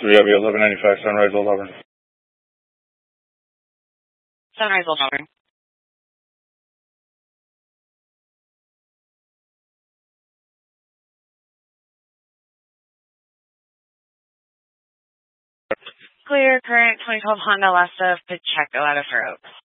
3W 1195 Sunrise Old Auburn. Sunrise Old Auburn. Clear, current 2012 Honda Lasta Pacheco out of Fair Oaks.